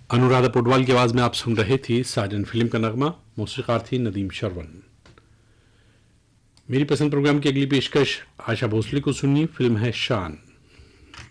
अनुराधा पोडवाल की आवाज में आप सुन रहे थे साजन फिल्म का नगमा। मौसीकार थी नदीम शरवन। मेरी पसंद प्रोग्राम की अगली पेशकश आशा भोसले को सुनिए। फिल्म है शान।